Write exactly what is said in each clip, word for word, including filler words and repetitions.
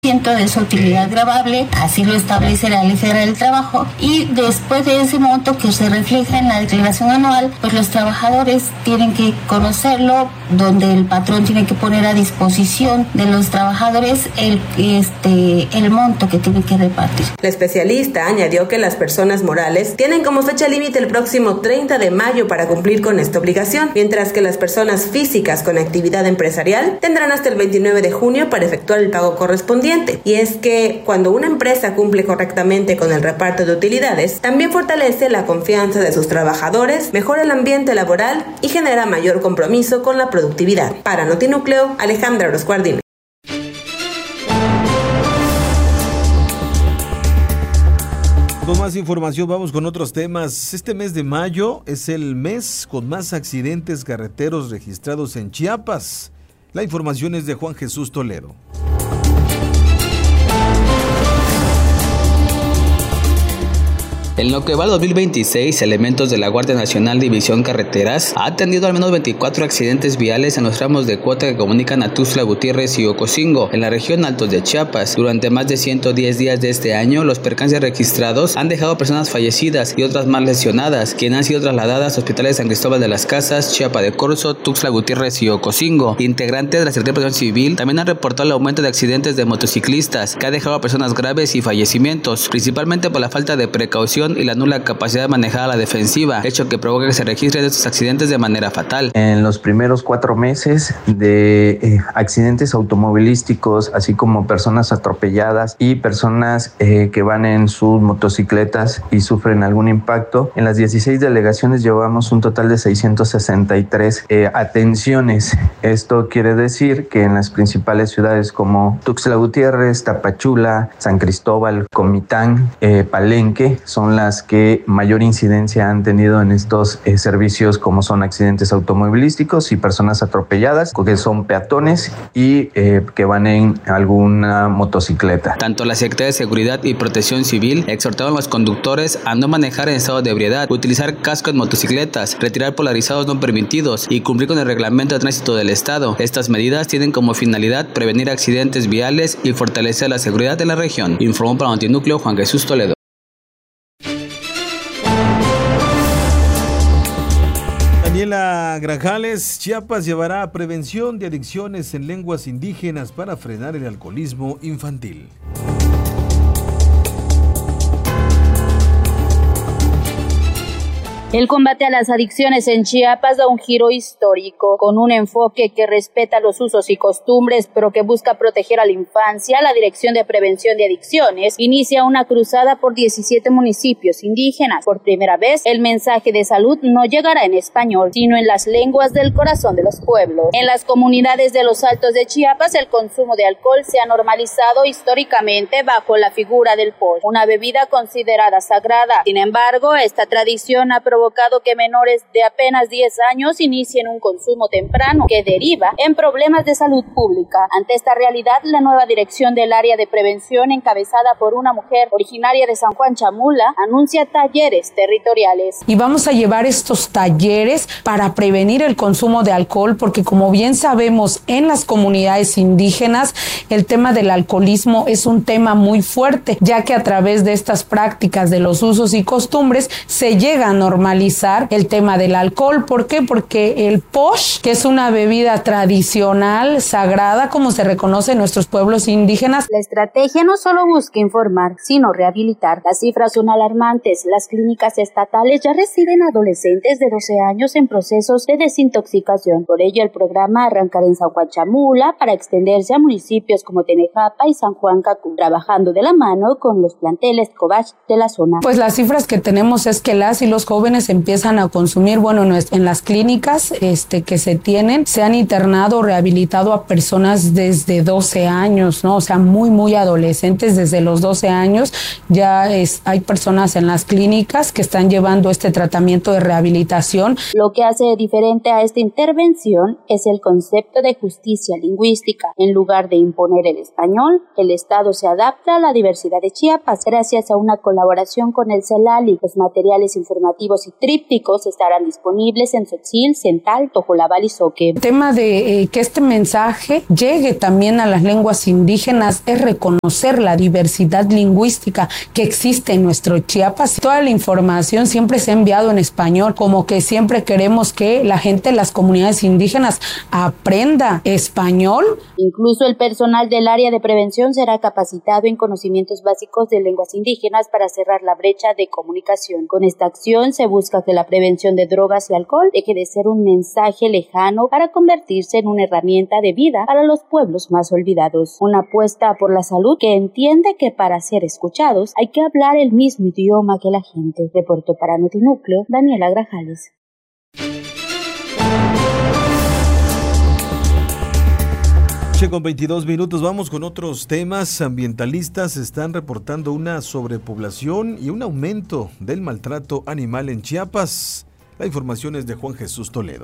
de su utilidad gravable, así lo establece la Ley Federal del Trabajo, y después de ese monto que se refleja en la declaración anual, pues los trabajadores tienen que conocerlo, donde el patrón tiene que poner a disposición de los trabajadores el, este, el monto que tienen que repartir. La especialista añadió que las personas morales tienen como fecha límite el próximo treinta de mayo para cumplir con esta obligación, mientras que las personas físicas con actividad empresarial tendrán hasta el veintinueve de junio para efectuar el pago correspondiente. Y es que cuando una empresa cumple correctamente con el reparto de utilidades, también fortalece la confianza de sus trabajadores, mejora el ambiente laboral y genera mayor compromiso con la productividad. Para Notinúcleo, Alejandra Rosguardini. Con más información vamos con otros temas. Este mes de mayo es el mes con más accidentes carreteros registrados en Chiapas. La información es de Juan Jesús Toledo. En lo que va al dos mil veintiséis, elementos de la Guardia Nacional División Carreteras ha atendido al menos veinticuatro accidentes viales en los tramos de cuota que comunican a Tuxtla Gutiérrez y Ocosingo, en la región Altos de Chiapas. Durante más de ciento diez días de este año, los percances registrados han dejado personas fallecidas y otras más lesionadas, quienes han sido trasladadas a hospitales de San Cristóbal de las Casas, Chiapa de Corzo, Tuxtla Gutiérrez y Ocosingo. Integrantes de la Secretaría de Protección Civil también han reportado el aumento de accidentes de motociclistas, que ha dejado a personas graves y fallecimientos, principalmente por la falta de precaución y la nula capacidad de manejar a la defensiva, hecho que provoca que se registren estos accidentes de manera fatal. En los primeros cuatro meses de eh, accidentes automovilísticos, así como personas atropelladas y personas eh, que van en sus motocicletas y sufren algún impacto, en las dieciséis delegaciones llevamos un total de seiscientos sesenta y tres eh, atenciones. Esto quiere decir que en las principales ciudades como Tuxtla Gutiérrez, Tapachula, San Cristóbal, Comitán, eh, Palenque son las que mayor incidencia han tenido en estos eh, servicios, como son accidentes automovilísticos y personas atropelladas, que son peatones y eh, que van en alguna motocicleta. Tanto la Secretaría de Seguridad y Protección Civil exhortaron a los conductores a no manejar en estado de ebriedad, utilizar casco en motocicletas, retirar polarizados no permitidos y cumplir con el reglamento de tránsito del Estado. Estas medidas tienen como finalidad prevenir accidentes viales y fortalecer la seguridad de la región. Informó para Notinúcleo Juan Jesús Toledo. Daniela Grajales. Chiapas llevará a prevención de adicciones en lenguas indígenas para frenar el alcoholismo infantil. El combate a las adicciones en Chiapas da un giro histórico, con un enfoque que respeta los usos y costumbres, pero que busca proteger a la infancia. La Dirección de Prevención de Adicciones inicia una cruzada por diecisiete municipios indígenas. Por primera vez, el mensaje de salud no llegará en español, sino en las lenguas del corazón de los pueblos. En las comunidades de los Altos de Chiapas, el consumo de alcohol se ha normalizado históricamente bajo la figura del posh, una bebida considerada sagrada. Sin embargo, esta tradición ha provocado provocado que menores de apenas diez años inicien un consumo temprano que deriva en problemas de salud pública. Ante esta realidad, la nueva dirección del área de prevención, encabezada por una mujer originaria de San Juan Chamula, anuncia talleres territoriales. Y vamos a llevar estos talleres para prevenir el consumo de alcohol, porque como bien sabemos, en las comunidades indígenas el tema del alcoholismo es un tema muy fuerte, ya que a través de estas prácticas de los usos y costumbres se llega a normalizar el tema del alcohol. ¿Por qué? Porque el posh, que es una bebida tradicional, sagrada, como se reconoce en nuestros pueblos indígenas. La estrategia no solo busca informar, sino rehabilitar. Las cifras son alarmantes. Las clínicas estatales ya reciben adolescentes de doce años en procesos de desintoxicación. Por ello, el programa arrancará en San Juan Chamula para extenderse a municipios como Tenejapa y San Juan Cacú, trabajando de la mano con los planteles Cobach de la zona. Pues las cifras que tenemos es que las y los jóvenes empiezan a consumir, bueno, en las clínicas este, que se tienen, se han internado o rehabilitado a personas desde doce años, ¿no? O sea, muy, muy adolescentes, desde los doce años. Ya es, hay personas en las clínicas que están llevando este tratamiento de rehabilitación. Lo que hace diferente a esta intervención es el concepto de justicia lingüística. En lugar de imponer el español, el Estado se adapta a la diversidad de Chiapas gracias a una colaboración con el CELALI. Los materiales informativos y trípticos estarán disponibles en Tzotzil, Cental, Tojolabal y Soque. El tema de eh, que este mensaje llegue también a las lenguas indígenas es reconocer la diversidad lingüística que existe en nuestro Chiapas. Toda la información siempre se ha enviado en español, como que siempre queremos que la gente de las comunidades indígenas aprenda español. Incluso el personal del área de prevención será capacitado en conocimientos básicos de lenguas indígenas para cerrar la brecha de comunicación. Con esta acción se busca que la prevención de drogas y alcohol deje de ser un mensaje lejano para convertirse en una herramienta de vida para los pueblos más olvidados. Una apuesta por la salud que entiende que para ser escuchados hay que hablar el mismo idioma que la gente. Reportó para Notinúcleo Daniela Grajales. Con veintidós minutos vamos con otros temas. Ambientalistas están reportando una sobrepoblación y un aumento del maltrato animal en Chiapas. La información es de Juan Jesús Toledo.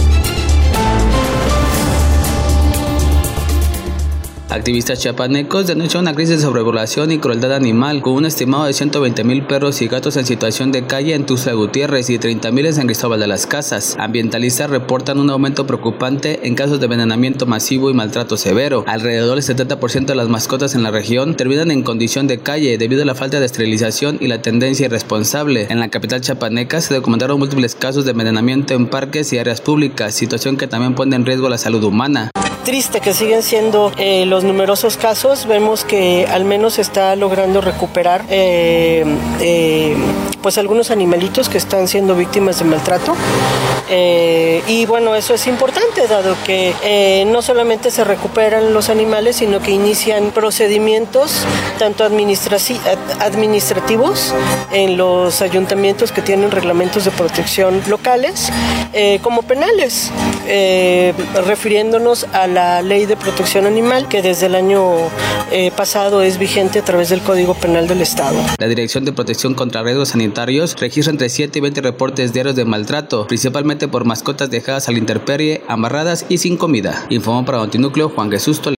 Activistas chiapanecos denuncian una crisis de sobrepoblación y crueldad animal, con un estimado de ciento veinte mil perros y gatos en situación de calle en Tuxtla Gutiérrez y treinta mil en San Cristóbal de las Casas. Ambientalistas reportan un aumento preocupante en casos de envenenamiento masivo y maltrato severo. Alrededor del setenta por ciento de las mascotas en la región terminan en condición de calle debido a la falta de esterilización y la tendencia irresponsable. En la capital chiapaneca se documentaron múltiples casos de envenenamiento en parques y áreas públicas, situación que también pone en riesgo la salud humana. Triste que siguen siendo eh, los numerosos casos. Vemos que al menos se está logrando recuperar eh, eh, pues algunos animalitos que están siendo víctimas de maltrato eh, y bueno, eso es importante dado que eh, no solamente se recuperan los animales, sino que inician procedimientos tanto administraci- administrativos en los ayuntamientos que tienen reglamentos de protección locales eh, como penales, eh, refiriéndonos a la Ley de Protección Animal, que desde el año eh, pasado es vigente a través del Código Penal del Estado. La Dirección de Protección contra Riesgos Sanitarios registra entre siete y veinte reportes diarios de maltrato, principalmente por mascotas dejadas a la intemperie, amarradas y sin comida. Informó para Notinúcleo Juan Jesús Toledo.